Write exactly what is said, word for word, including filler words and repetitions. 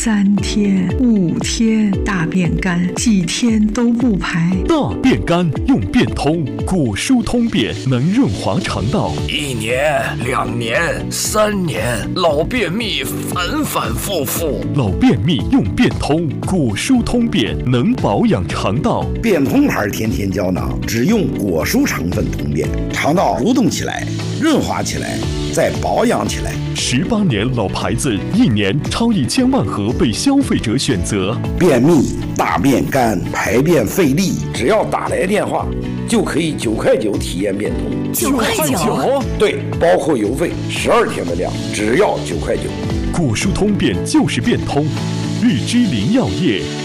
三天五天大便干，几天都不排。 大便干用便通，果蔬通便能润滑肠道。 一年、两年、三年，老便秘反反复复。 老便秘用便通，果蔬通便能保养肠道。 便通牌甜甜胶囊只用果蔬成分通便，肠道蠕动起来，润滑起来，再保养起来。 十八年老牌子，一年超一千万盒被消费者选择。 便秘、大便干、排便费力，只要打来电话，就可以九块九体验便通。 九块九？ 对，包括邮费，十二天的量，只要九块九。 果蔬通便就是便通，日之林药业。